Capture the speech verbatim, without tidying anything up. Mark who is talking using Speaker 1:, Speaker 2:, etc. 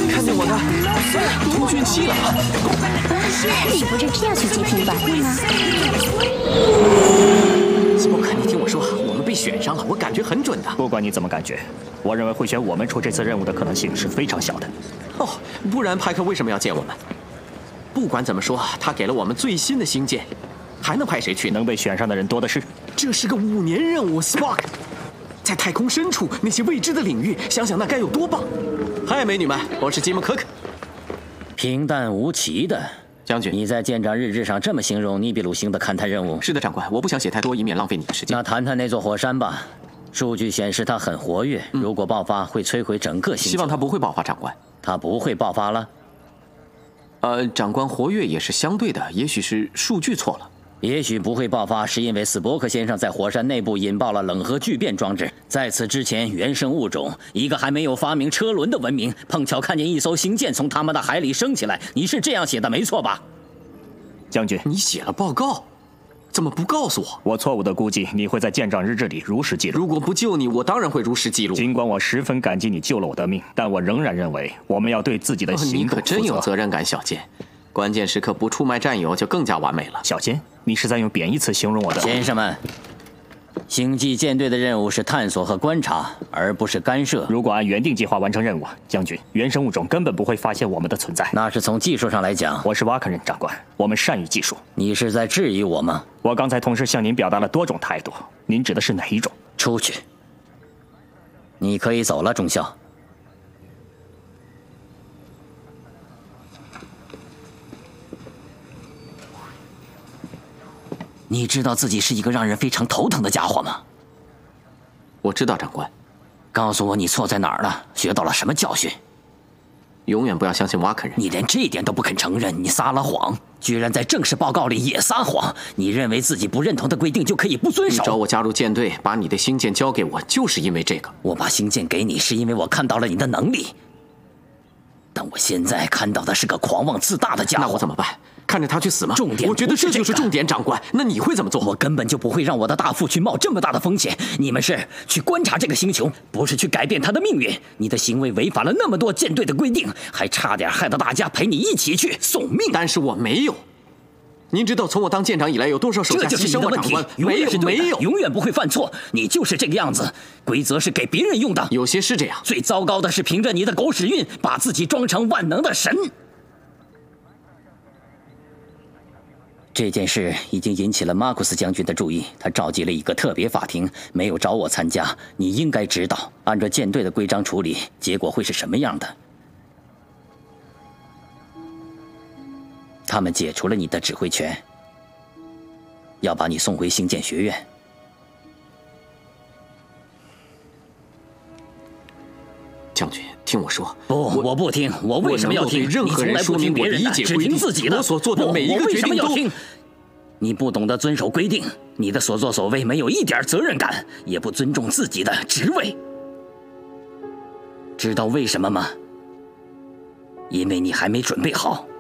Speaker 1: 看见我的通讯器了吗？
Speaker 2: 你不是这样去接听吧？对吗？
Speaker 1: 斯波克，你听我说，我们被选上了，我感觉很准的。
Speaker 3: 不管你怎么感觉，我认为会选我们出这次任务的可能性是非常小的。
Speaker 1: 哦，不然派克为什么要见我们？不管怎么说，他给了我们最新的星舰，还能派谁去呢？
Speaker 3: 能被选上的人多的是。
Speaker 1: 这是个五年任务 ，Spock， 在太空深处那些未知的领域，想想那该有多棒！嗨，美女们，我是吉姆·科克。
Speaker 4: 平淡无奇的
Speaker 1: 将军，
Speaker 4: 你在舰长日志上这么形容尼比鲁星的勘探任务？
Speaker 1: 是的，长官，我不想写太多，以免浪费你的时间。
Speaker 4: 那谈谈那座火山吧。数据显示它很活跃，
Speaker 1: 嗯、
Speaker 4: 如果爆发会摧毁整个星球。
Speaker 1: 希望它不会爆发，长官。
Speaker 4: 它不会爆发了。
Speaker 1: 呃，长官，活跃也是相对的，也许是数据错了。
Speaker 4: 也许不会爆发，是因为斯伯克先生在火山内部引爆了冷核聚变装置。在此之前，原生物种一个还没有发明车轮的文明，碰巧看见一艘星舰从他们的海里升起来。你是这样写的，没错吧？
Speaker 3: 将军，
Speaker 1: 你写了报告，怎么不告诉我？
Speaker 3: 我错误的估计你会在舰长日志里如实记录。
Speaker 1: 如果不救你，我当然会如实记录。
Speaker 3: 尽管我十分感激你救了我的命，但我仍然认为我们要对自己的行动负责。
Speaker 1: 哦，你可真有责任感，小剑。关键时刻不出卖战友就更加完美了。
Speaker 3: 小剑，你是在用贬义词形容我的？
Speaker 4: 先生们，星际舰队的任务是探索和观察，而不是干涉。
Speaker 3: 如果按原定计划完成任务，将军，原生物种根本不会发现我们的存在。
Speaker 4: 那是从技术上来讲。
Speaker 3: 我是瓦肯人，长官，我们善于技术。
Speaker 4: 你是在质疑我吗？
Speaker 3: 我刚才同时向您表达了多种态度，您指的是哪一种？
Speaker 4: 出去。你可以走了，中校。你知道自己是一个让人非常头疼的家伙吗？
Speaker 1: 我知道，长官。
Speaker 4: 告诉我你错在哪儿了，学到了什么教训？
Speaker 1: 永远不要相信瓦肯人。
Speaker 4: 你连这一点都不肯承认，你撒了谎，居然在正式报告里也撒谎。你认为自己不认同的规定就可以不遵守？
Speaker 1: 你找我加入舰队，把你的星舰交给我，就是因为这个。
Speaker 4: 我把星舰给你，是因为我看到了你的能力。但我现在看到的是个狂妄自大的家伙。
Speaker 1: 那我怎么办？看着他去死吗？
Speaker 4: 重点，
Speaker 1: 我觉得这就是重点，长官。那你会怎么做？
Speaker 4: 我根本就不会让我的大副去冒这么大的风险。你们是去观察这个星球，不是去改变它的命运。你的行为违反了那么多舰队的规定，还差点害得大家陪你一起去送命。
Speaker 1: 但是我没有。您知道从我当舰长以来有多少手下牺牲吗，长官？没有，没有，
Speaker 4: 永远不会犯错。你就是这个样子，规则是给别人用的。
Speaker 1: 有些是这样。
Speaker 4: 最糟糕的是凭着你的狗屎运，把自己装成万能的神。这件事已经引起了马库斯将军的注意，他召集了一个特别法庭，没有找我参加。你应该知道，按照舰队的规章处理，结果会是什么样的。他们解除了你的指挥权，要把你送回星舰学院。
Speaker 1: 将军，听我说。
Speaker 4: 不，我, 我不听。我为什么要听？
Speaker 1: 任何人说明我理解规定，
Speaker 4: 自己的。
Speaker 1: 我所做的每一个决定都。
Speaker 4: 你不懂得遵守规定，你的所作所为没有一点责任感，也不尊重自己的职位。知道为什么吗？因为你还没准备好。